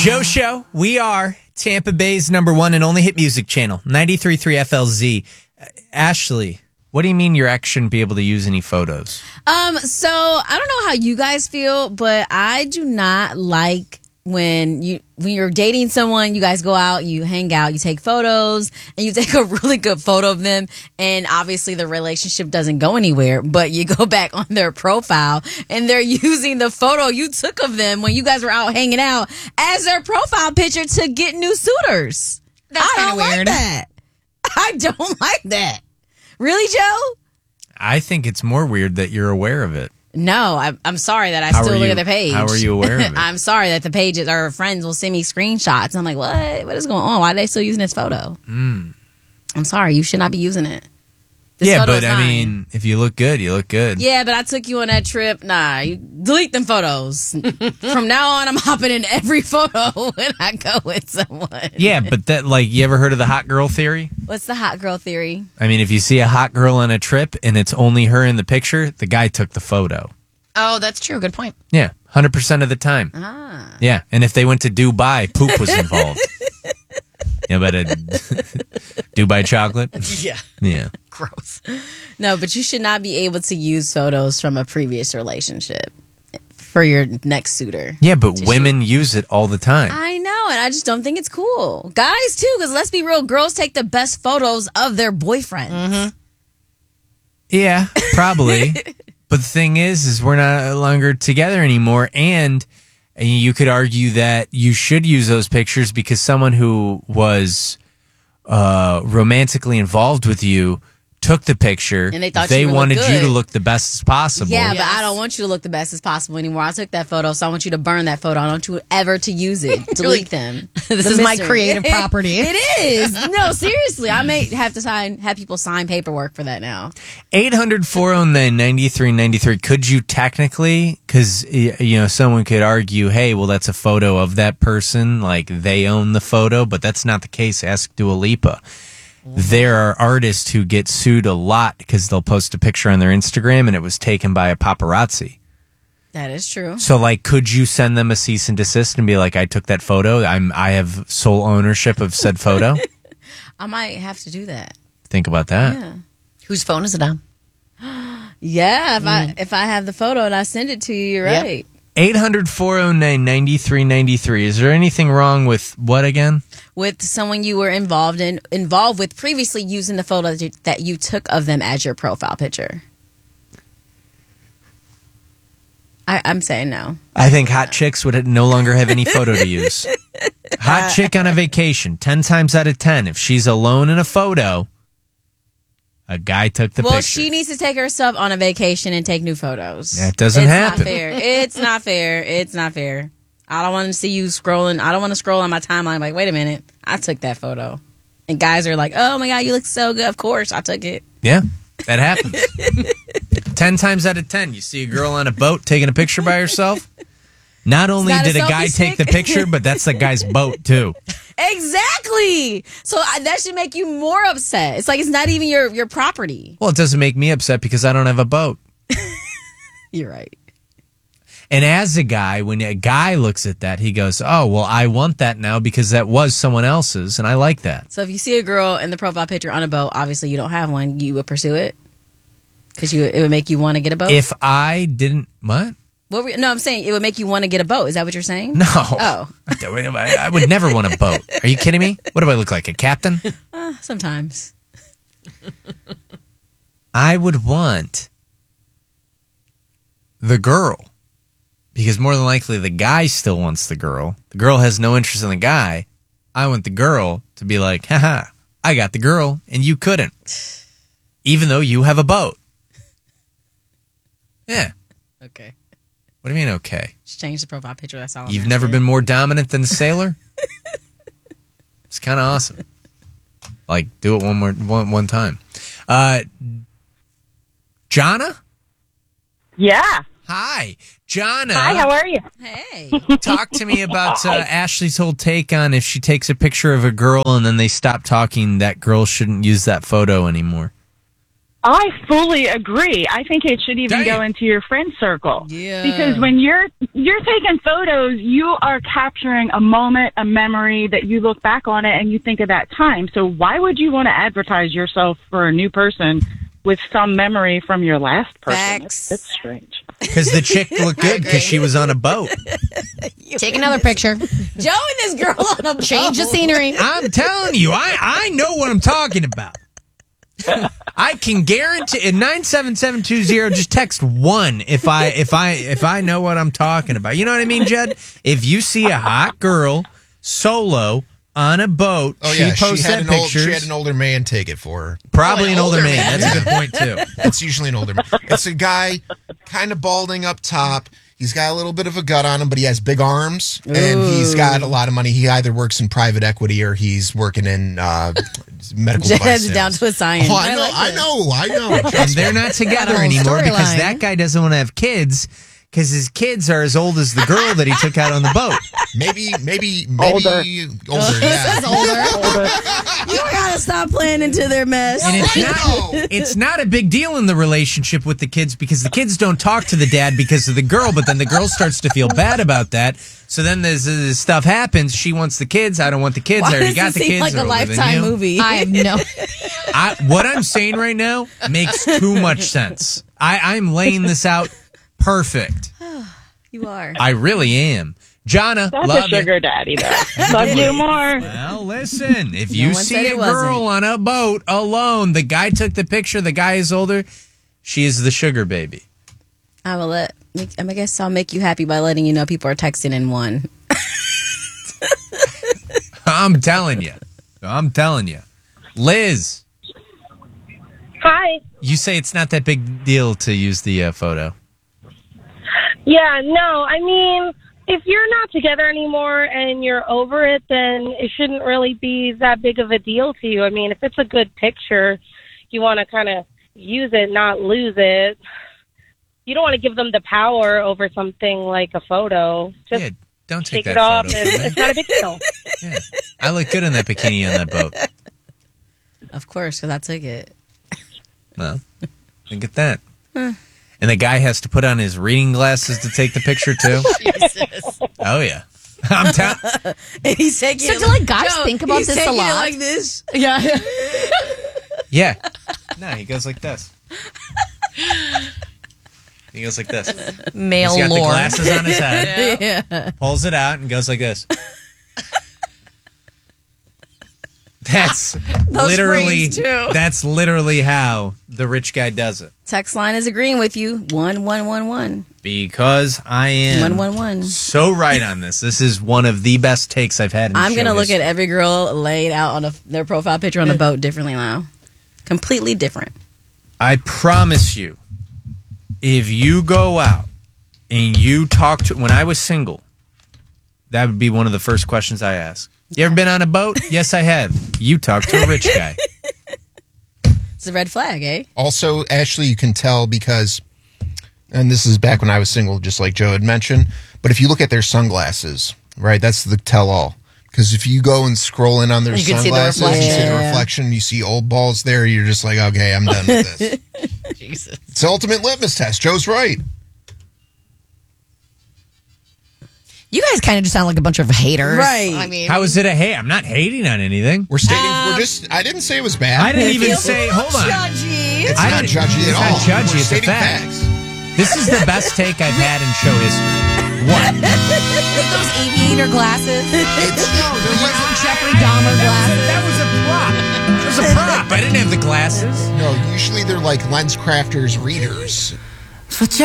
Joe Show. We are Tampa Bay's number one and only hit music channel, 93.3 FLZ. Ashley, what do you mean your ex shouldn't be able to use any photos? So I don't know how you guys feel, but I do not like when you're dating someone, you guys go out, you hang out, you take photos, and you take a really good photo of them, and obviously the relationship doesn't go anywhere, but you go back on their profile and they're using the photo you took of them when you guys were out hanging out as their profile picture to get new suitors. That's I don't kinda weird. like that. I don't like that. Really, Joe? I think it's more weird that you're aware of it. No, I'm sorry that I How still are look you- at their page. how are you aware of it? I'm sorry that the pages or friends will send me screenshots. I'm like, what is going on? Why are they still using this photo? I'm sorry, you should not be using it. This Yeah, photo but is I mine. mean, if you look good, you look good. Yeah, but I took you on that trip. Nah, you delete them photos. From now on, I'm hopping in every photo when I go with someone. Yeah, but that, like, you ever heard of the hot girl theory? What's the hot girl theory? I mean, if you see a hot girl on a trip and it's only her in the picture, the guy took the photo. Oh, that's true. Good point. Yeah, 100% of the time. Ah. Yeah, and if they went to Dubai, poop was involved. Yeah, but Dubai chocolate? Yeah. Yeah. Gross. No, but you should not be able to use photos from a previous relationship for your next suitor. Yeah, but women use it all the time. I know, and I just don't think it's cool. Guys, too, because let's be real, girls take the best photos of their boyfriends. Yeah, probably. But the thing is we're no longer together anymore, and you could argue that you should use those pictures because someone who was romantically involved with you took the picture. And they thought they you would look wanted you good. to look the best as possible. Yeah, but Yes. I don't want you to look the best as possible anymore. I took that photo, so I want you to burn that photo. I don't want you ever to use it. Delete them. This The is my mystery. creative property. It is. No, seriously. I may have to have people sign paperwork for that now. 800-409-9393. Could you technically, because someone could argue, hey, well, that's a photo of that person, like they own the photo, but that's not the case. Ask Dua Lipa. There are artists who get sued a lot because they'll post a picture on their Instagram and it was taken by a paparazzi. That is true. So, like, could you send them a cease and desist and be like, I took that photo. I have sole ownership of said photo? I might have to do that. Think about that. Yeah. Whose phone is it on? Yeah, if I have the photo and I send it to you, you're Yep. right. 800-409-9393. Is there anything wrong with what again? With someone you were involved with previously using the photo that you took of them as your profile picture. I'm saying no. I think hot chicks would no longer have any photo to use. Hot chick on a vacation, 10 times out of 10. If she's alone in a photo, a guy took the Well, picture. she needs to take herself on a vacation and take new photos. That doesn't it's happen. Not fair. It's not fair. It's not fair. I don't want to see you scrolling. I don't want to scroll on my timeline like, wait a minute, I took that photo. And guys are like, oh my God, you look so good. Of course, I took it. Yeah, that happens. 10 times out of 10, you see a girl on a boat taking a picture by herself. Not only not a did a guy selfie take the stick. picture, but that's the guy's boat too. Exactly. So that should make you more upset. It's like it's not even your property. Well, it doesn't make me upset because I don't have a boat. You're right. And as a guy, when a guy looks at that, he goes, oh, well, I want that now because that was someone else's, and I like that. So if you see a girl in the profile picture on a boat, obviously you don't have one, you would pursue it? Because it would make you want to get a boat? If I didn't, what? No, I'm saying it would make you want to get a boat. Is that what you're saying? No. Oh. I would never want a boat. Are you kidding me? What do I look like, a captain? Sometimes. I would want the girl. Because more than likely the guy still wants the girl. The girl has no interest in the guy. I want the girl to be like, haha, I got the girl and you couldn't. Even though you have a boat. Yeah. Okay. What do you mean, okay? Just change the profile picture. That's all. You've never been more dominant than a sailor? It's kind of awesome. Like, do it one time. Jonna? Yeah. Hi. Jonna. Hi, how are you? Hey. Talk to me about Ashley's whole take on if she takes a picture of a girl and then they stop talking, that girl shouldn't use that photo anymore. I fully agree. I think it should even Damn. go into your friend circle. Yeah. Because when you're taking photos, you are capturing a moment, a memory that you look back on it and you think of that time. So why would you want to advertise yourself for a new person with some memory from your last person? Facts. That's strange. Because the chick looked good because she was on a boat. Take another picture. Joe and this girl on a Change the boat. scenery. I'm telling you, I know what I'm talking about. I can guarantee 97720. Just text 1 if I know what I'm talking about. You know what I mean, Jed? If you see a hot girl solo on a boat, she posts that pictures. She had an older man take it for her. Probably an older man. That's a good point too. It's usually an older man. It's a guy kind of balding up top. He's got a little bit of a gut on him, but he has big arms, and he's got a lot of money. He either works in private equity or he's working in medical device Jed's sales. down to a science. Oh, I know. And they're not together whole anymore because storyline. that guy doesn't want to have kids because his kids are as old as the girl that he took out on the boat. Maybe Older. yeah. Older. You gotta stop playing into their mess. And it's not a big deal in the relationship with the kids because the kids don't talk to the dad because of the girl, but then the girl starts to feel bad about that. So then this stuff happens. She wants the kids. I don't want the kids. Why I already does got it the seem kids. like a They're older than Lifetime you. movie? I have no. What I'm saying right now makes too much sense. I'm laying this out perfect. You are. I really am. Jonna, That's love a sugar daddy, though. Love you more. Well, listen, if you one said see it a girl wasn't. on a boat alone, the guy took the picture, the guy is older, she is the sugar baby. I will I guess I'll make you happy by letting you know people are texting in 1. I'm telling you. Liz, Hi. you say it's not that big deal to use the photo. Yeah, no, I mean, if you're not together anymore and you're over it, then it shouldn't really be that big of a deal to you. I mean, if it's a good picture, you want to kind of use it, not lose it. You don't want to give them the power over something like a photo. Just Yeah, don't take take that it off, photo. and from me. it's not a big deal. Yeah. I look good in that bikini on that boat. Of course, because I took it. Well, look at that. And the guy has to put on his reading glasses to take the picture too. Jesus. Oh yeah, I'm telling. And he's taking So it do, like, guys think about he's this a taking it lot? like this. Yeah. Yeah. No, he goes like this. He goes like this. Male He's got the lore. glasses on his head, Yeah. pulls it out, and goes like this. That's literally brains, too. that's literally how the rich guy does it. Text line is agreeing with you. 1111. Because I am 111. so right on this. This is one of the best takes I've had in I'm going to show look at history. every girl laid out on their profile picture on a boat differently now. Completely different. I promise you, if you go out and you talk to, when I was single, that would be one of the first questions I ask. You ever been on a boat? Yes, I have. You talk to a rich guy. It's a red flag, eh? Also, Ashley, you can tell because, and this is back when I was single, just like Joe had mentioned, but if you look at their sunglasses, right, that's the tell-all. Because if you go and scroll in on their You can see the sunglasses, you see the reflection. reflection, you see old balls there, you're just like, okay, I'm done with this. Jesus. It's the ultimate litmus test. Joe's right. You guys kind of just sound like a bunch of haters. Right. I mean, How is it a hey? I'm not hating on anything. We're stating, I didn't say it was bad. I didn't even say, hold on. Judgy. It's I not didn't- judgy it's at all. not judgy, We're it's a stating fact. facts. This is the best take I've had in show history. What? with those aviator glasses. It's, Those Jeffrey Dahmer glasses. That was a prop. It was a prop. I didn't have the glasses. no, usually they're like lens crafters readers.